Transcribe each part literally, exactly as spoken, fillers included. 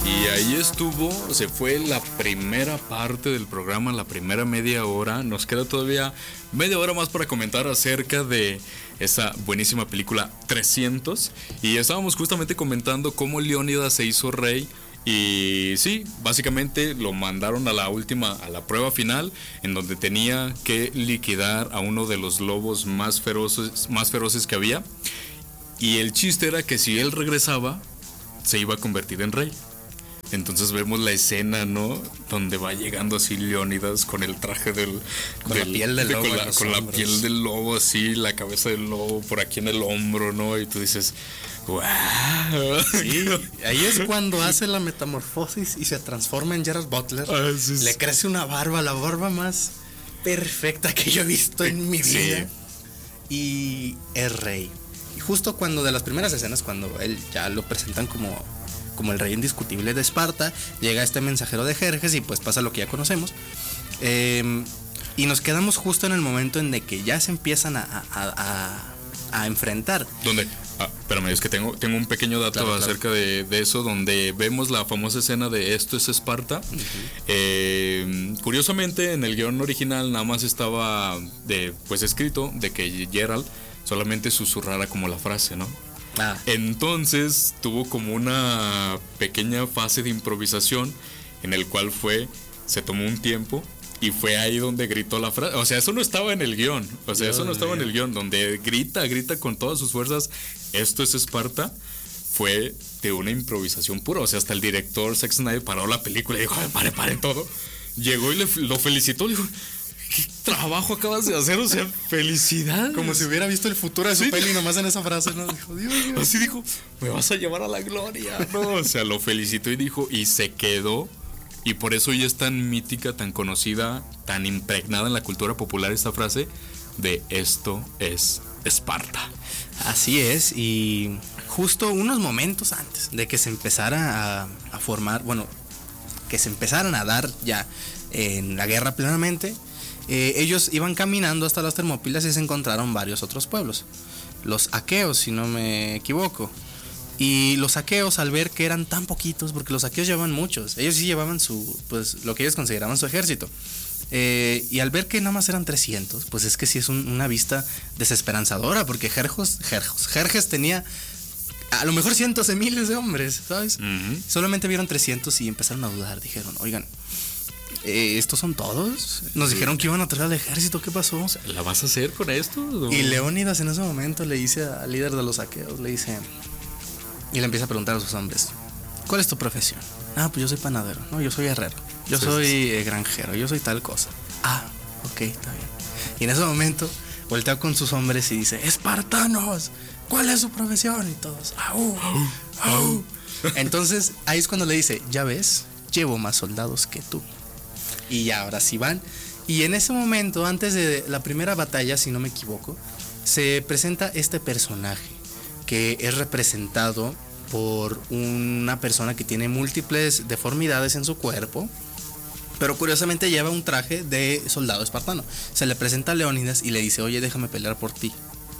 Y ahí estuvo, se fue la primera parte del programa, la primera media hora. Nos queda todavía media hora más para comentar acerca de esa buenísima película trescientos. Y estábamos justamente comentando cómo Leónidas se hizo rey. Y sí, básicamente lo mandaron a la última, a la prueba final, en donde tenía que liquidar a uno de los lobos más feroces, más feroces que había. Y el chiste era que si él regresaba, se iba a convertir en rey. Entonces vemos la escena, ¿no? Donde va llegando así Leónidas con el traje del... Con del, la piel del de, lobo. Con, la, con la piel del lobo, así, la cabeza del lobo por aquí en el hombro, ¿no? Y tú dices, ¡wow! Sí, ahí es cuando hace la metamorfosis y se transforma en Gerard Butler. Ah, sí, sí. Le crece una barba, la barba más perfecta que yo he visto en mi vida. Sí. Y es rey. Y justo cuando de las primeras escenas, cuando él ya lo presentan como... como el rey indiscutible de Esparta, llega este mensajero de Jerjes y pues pasa lo que ya conocemos. Eh, y nos quedamos justo en el momento en de que ya se empiezan a, a, a, a enfrentar. ¿Dónde? Ah, espérame, es que tengo, tengo un pequeño dato claro, acerca claro. De, de eso, donde vemos la famosa escena de esto es Esparta. Uh-huh. Eh, curiosamente, en el guión original nada más estaba de, pues escrito de que Geralt solamente susurrara como la frase, ¿no? Ah. Entonces tuvo como una pequeña fase de improvisación en el cual fue, se tomó un tiempo y fue ahí donde gritó la frase. O sea, eso no estaba en el guión. O sea, Dios eso no estaba mío. en el guión. Donde grita, grita con todas sus fuerzas, esto es Esparta, fue de una improvisación pura. O sea, hasta el director Zack Snyder paró la película y dijo, pare, pare todo. Llegó y le, lo felicitó, le dijo, ¿qué trabajo acabas de hacer? O sea, felicidad. Como si hubiera visto el futuro de su sí. peli nomás en esa frase, ¿no? Dijo, Dios, Dios. Así dijo, me vas a llevar a la gloria, ¿no? O sea, lo felicitó y dijo, y se quedó. Y por eso ya es tan mítica, tan conocida, tan impregnada en la cultura popular esta frase de esto es Esparta. Así es, y justo unos momentos antes de que se empezara a, a formar, bueno, que se empezaran a dar ya en la guerra plenamente, Eh, ellos iban caminando hasta las Termópilas y se encontraron varios otros pueblos, los aqueos, si no me equivoco. Y los aqueos, al ver que eran tan poquitos, porque los aqueos llevaban muchos, ellos sí llevaban su, pues lo que ellos consideraban su ejército, eh, y al ver que nada más eran trescientos, pues es que sí es un, una vista desesperanzadora, porque Jerjes, Jerjes, Jerjes tenía a lo mejor cientos de miles de hombres, ¿sabes? Uh-huh. Solamente vieron trescientos y empezaron a dudar, dijeron, oigan, Eh, ¿estos son todos? Nos sí. dijeron que iban a traer al ejército, ¿qué pasó? O sea, ¿la vas a hacer con esto? ¿O? Y Leónidas en ese momento le dice al líder de los aqueos, le dice, y le empieza a preguntar a sus hombres, ¿cuál es tu profesión? Ah, pues yo soy panadero, no, yo soy herrero, yo sí, soy sí. Eh, granjero, yo soy tal cosa. Ah, ok, está bien. Y en ese momento voltea con sus hombres y dice, espartanos, ¿cuál es su profesión? Y todos, au, au, au. Entonces ahí es cuando le dice, ya ves, llevo más soldados que tú. Y ya, ahora sí van. Y en ese momento, antes de la primera batalla, si no me equivoco, se presenta este personaje que es representado por una persona que tiene múltiples deformidades en su cuerpo, pero curiosamente lleva un traje de soldado espartano. Se le presenta a Leónidas y le dice, oye, déjame pelear por ti.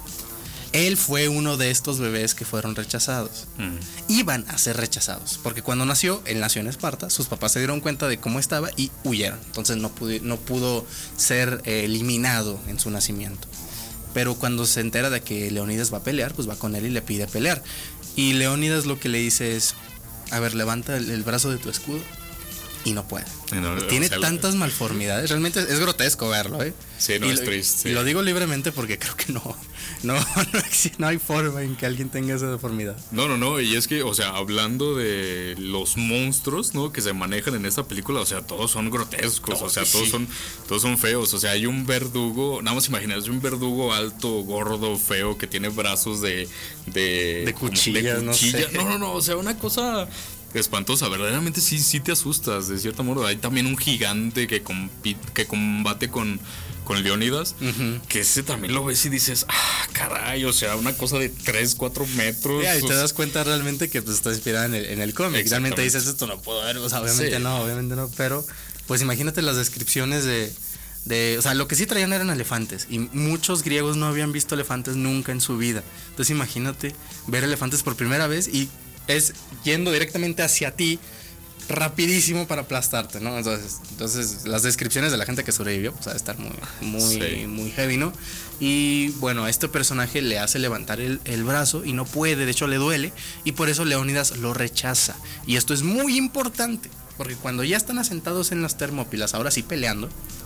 Él fue uno de estos bebés que fueron rechazados. Mm. Iban a ser rechazados, porque cuando nació, él nació en Esparta, sus papás se dieron cuenta de cómo estaba y huyeron. Entonces no pudo, no pudo ser eh, eliminado en su nacimiento. Pero cuando se entera de que Leónidas va a pelear, pues va con él y le pide pelear. Y Leónidas lo que le dice es, a ver, levanta el, el brazo de tu escudo. Y no puede. No, Tiene o sea, tantas malformidades. Realmente es grotesco verlo, ¿eh? Sí, no y es lo, triste. Y lo digo libremente porque creo que no, no, no, no hay forma en que alguien tenga esa deformidad. No, no, no. Y es que, o sea, hablando de los monstruos, ¿no? Que se manejan en esta película, o sea, todos son grotescos. No, o sea, todos sí. son, todos son feos. O sea, hay un verdugo, nada más imaginarse un verdugo alto, gordo, feo, que tiene brazos de de, de cuchillas, de cuchilla. no sé. No, no, no. O sea, una cosa espantosa, verdaderamente sí, sí te asustas, de cierto modo. Hay también un gigante que, compite, que combate con, con Leónidas, uh-huh. que ese también lo ves y dices, ah, caray, o sea, una cosa de tres, cuatro metros. Yeah, y te das cuenta realmente que pues, está inspirada en el, en el cómic. Realmente dices, esto no puedo ver, o sea, obviamente sí. no, obviamente no, pero pues imagínate las descripciones de, de, o sea, lo que sí traían eran elefantes, y muchos griegos no habían visto elefantes nunca en su vida. Entonces imagínate ver elefantes por primera vez y es yendo directamente hacia ti rapidísimo para aplastarte, ¿no? Entonces, entonces las descripciones de la gente que sobrevivió, pues, va a estar muy, muy, sí. muy heavy, ¿no? Y bueno, a este personaje le hace levantar el, el brazo y no puede, de hecho le duele, y por eso Leónidas lo rechaza. Y esto es muy importante, porque cuando ya están asentados en las Termópilas, ahora sí peleando,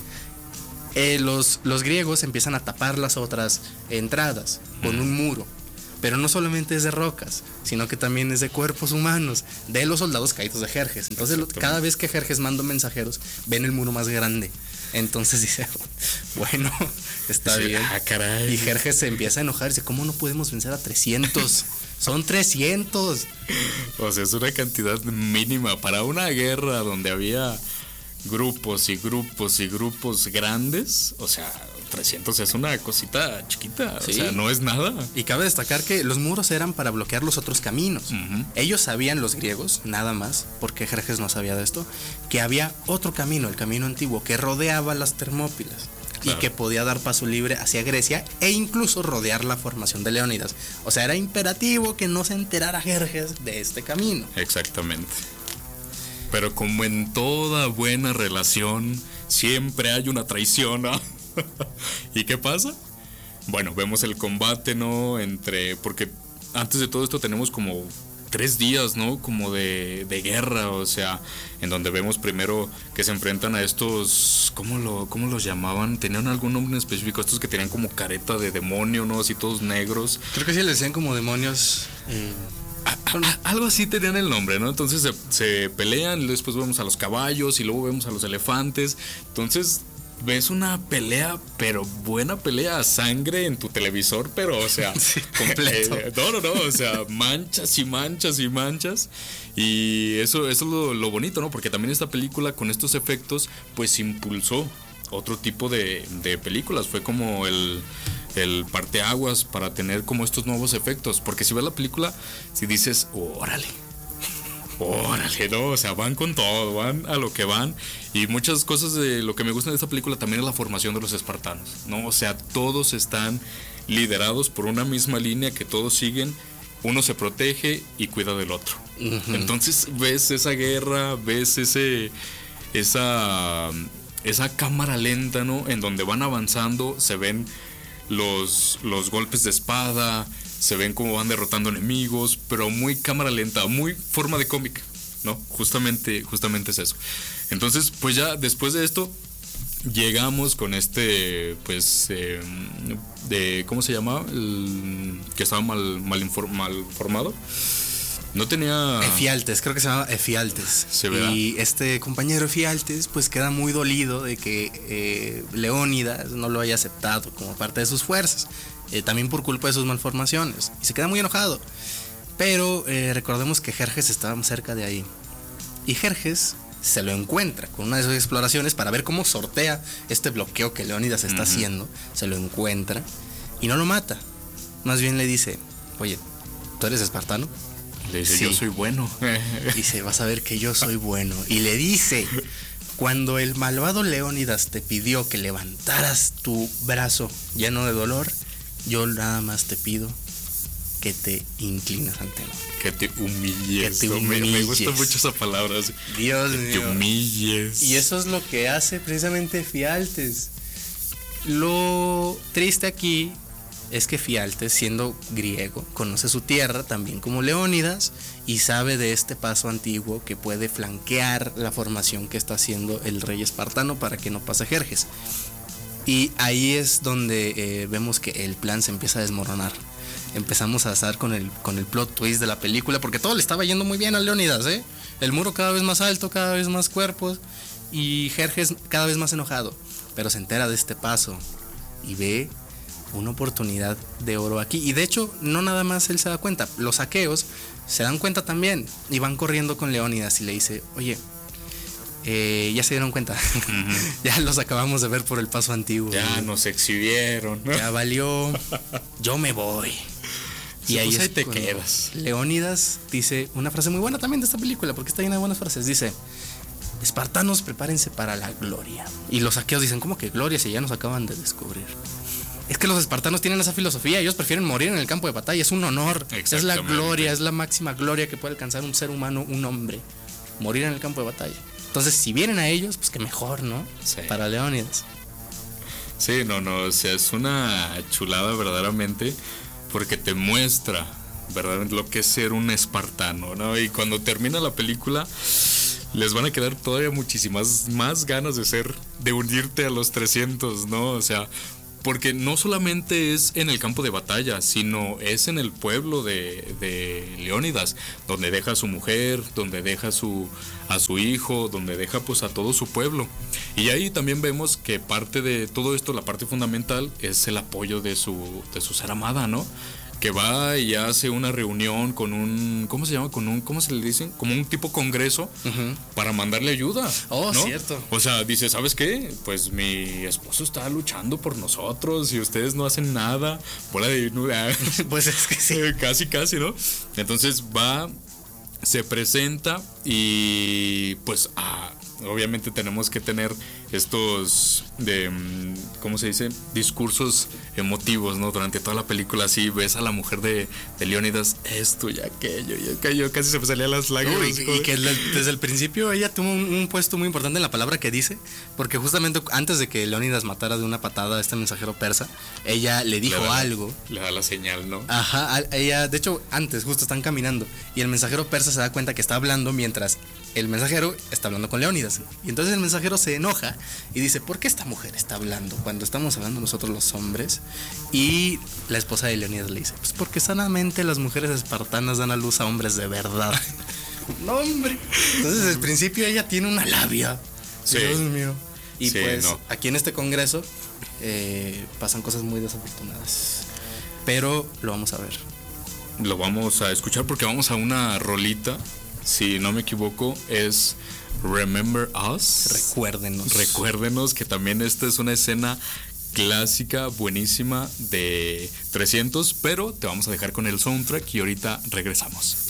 eh, los, los griegos empiezan a tapar las otras entradas con un muro. Pero no solamente es de rocas, sino que también es de cuerpos humanos, de los soldados caídos de Jerjes. Entonces, cada vez que Jerjes manda mensajeros, ven el muro más grande. Entonces dice, bueno, está sí, bien. Ah, caray. Y Jerjes se empieza a enojar y dice, ¿cómo no podemos vencer a trescientos? Son trescientos. O sea, es una cantidad mínima para una guerra donde había grupos y grupos y grupos grandes. O sea, trescientos es una cosita chiquita, sí. O sea, no es nada. Y cabe destacar que los muros eran para bloquear los otros caminos. Uh-huh. Ellos sabían, los griegos, nada más, porque Jerjes no sabía de esto, que había otro camino, el camino antiguo, que rodeaba las Termópilas. Claro. Y que podía dar paso libre hacia Grecia e incluso rodear la formación de Leónidas. O sea, era imperativo que no se enterara Jerjes de este camino. Exactamente. Pero como en toda buena relación, siempre hay una traición, ¿no? ¿Y qué pasa? Bueno, vemos el combate, ¿no? Entre, porque antes de todo esto tenemos como tres días, ¿no? Como de, de guerra, o sea, en donde vemos primero que se enfrentan a estos, ¿cómo, lo, cómo los llamaban? ¿Tenían algún nombre específico? Estos que tenían como careta de demonio, ¿no? Así todos negros. Creo que sí les decían como demonios. Eh... A, a, algo así tenían el nombre, ¿no? Entonces se, se pelean, después vemos a los caballos y luego vemos a los elefantes. Entonces ves una pelea, pero buena pelea, sangre en tu televisor, pero o sea, sí, completo. Eh, no, no, no, o sea, manchas y manchas y manchas. Y eso, eso es lo, lo bonito, ¿no? Porque también esta película con estos efectos, pues impulsó otro tipo de, de películas. Fue como el, el parteaguas para tener como estos nuevos efectos. Porque si ves la película, si dices, órale, órale, no, o sea, van con todo, van a lo que van. Y muchas cosas de lo que me gusta de esta película también es la formación de los espartanos, ¿no? O sea, todos están liderados por una misma línea que todos siguen. Uno se protege y cuida del otro. Uh-huh. Entonces ves esa guerra, ves ese esa esa cámara lenta, ¿no? En donde van avanzando, se ven los, los golpes de espada, se ven cómo van derrotando enemigos, pero muy cámara lenta, muy forma de cómic, ¿no? Justamente, justamente es eso. Entonces, pues ya después de esto, llegamos con este, pues, eh, de, ¿cómo se llama? El, que estaba mal, mal, inform, mal formado. No tenía... Efialtes, creo que se llama Efialtes. ¿Se verá? Y este compañero Efialtes pues queda muy dolido de que eh, Leónidas no lo haya aceptado como parte de sus fuerzas, eh, también por culpa de sus malformaciones, y se queda muy enojado. Pero eh, recordemos que Jerjes estaba cerca de ahí, y Jerjes se lo encuentra con una de sus exploraciones para ver cómo sortea este bloqueo que Leónidas está uh-huh. haciendo. Se lo encuentra y no lo mata, más bien le dice, oye, ¿tú eres espartano? Le dice, sí. Yo soy bueno. Dice, vas a ver que yo soy bueno. Y le dice, cuando el malvado Leónidas te pidió que levantaras tu brazo lleno de dolor, yo nada más te pido que te inclinas ante mí. Que te humilles. Que te humilles. Me, me gusta mucho esa palabra. Dios que mío. Te humilles. Y eso es lo que hace precisamente Efialtes. Lo triste aquí es que Efialtes, siendo griego, conoce su tierra también como Leónidas y sabe de este paso antiguo que puede flanquear la formación que está haciendo el rey espartano para que no pase Jerjes. Y ahí es donde eh, vemos que el plan se empieza a desmoronar. Empezamos a estar con el, con el plot twist de la película, porque todo le estaba yendo muy bien a Leónidas, ¿eh? El muro cada vez más alto, cada vez más cuerpos, y Jerjes cada vez más enojado. Pero se entera de este paso y ve una oportunidad de oro aquí. Y de hecho, no nada más él se da cuenta, los aqueos se dan cuenta también y van corriendo con Leónidas y le dice, oye, eh, ya se dieron cuenta, uh-huh. ya los acabamos de ver por el paso antiguo. Ya ¿no? Nos exhibieron, ¿no? Ya valió, yo me voy. Y ahí, pues ahí te quedas. Leónidas dice una frase muy buena también de esta película, porque está llena de buenas frases. Dice, espartanos, prepárense para la gloria. Y los aqueos dicen, ¿cómo que gloria si ya nos acaban de descubrir? Es que los espartanos tienen esa filosofía, ellos prefieren morir en el campo de batalla, es un honor, es la gloria, es la máxima gloria que puede alcanzar un ser humano, un hombre. morir en el campo de batalla. Entonces, si vienen a ellos, pues que mejor, ¿no? Sí. Para Leónidas. Sí, no, no, o sea, es una chulada verdaderamente, porque te muestra verdaderamente lo que es ser un espartano, ¿no? Y cuando termina la película, les van a quedar todavía muchísimas más ganas de ser, de unirte a los trescientos, ¿no? O sea, porque no solamente es en el campo de batalla, sino es en el pueblo de, de Leónidas, donde deja a su mujer, donde deja a su, a su hijo, donde deja pues a todo su pueblo. Y ahí también vemos que parte de todo esto, la parte fundamental, es el apoyo de su, de su ser amada, ¿no? Que va y hace una reunión con un, ¿cómo se llama? Con un, ¿cómo se le dicen? Como un tipo congreso, uh-huh, para mandarle ayuda. Oh, ¿no? Cierto. O sea, dice, ¿sabes qué? Pues mi esposo está luchando por nosotros y ustedes no hacen nada. Bola de... Pues es que sí. Casi, casi, ¿no? Entonces va, se presenta y pues ah, obviamente tenemos que tener estos de, ¿cómo se dice? Discursos emotivos, ¿no? Durante toda la película, así ves a la mujer de, de Leónidas, esto y aquello, y aquello, casi se me salían las lágrimas. Uy, y que desde el principio ella tuvo un, un puesto muy importante en la palabra que dice, porque justamente antes de que Leónidas matara de una patada a este mensajero persa, ella le dijo le da, algo. Le da la señal, ¿no? Ajá, ella, de hecho, antes justo están caminando y el mensajero persa se da cuenta que está hablando mientras el mensajero está hablando con Leónidas. Y entonces el mensajero se enoja y dice, ¿por qué esta mujer está hablando cuando estamos hablando nosotros los hombres? Y la esposa de Leónidas le dice, pues porque sanamente las mujeres espartanas dan a luz a hombres de verdad. No, hombre. Entonces desde el principio ella tiene una labia. Sí. Dios mío. Y sí, pues no. aquí en este congreso eh, pasan cosas muy desafortunadas. Pero lo vamos a ver. Lo vamos a escuchar porque vamos a una rolita. Si no me equivoco, es Remember Us. Recuérdenos. Recuérdenos que también esta es una escena clásica, buenísima de trescientos, pero te vamos a dejar con el soundtrack y ahorita regresamos.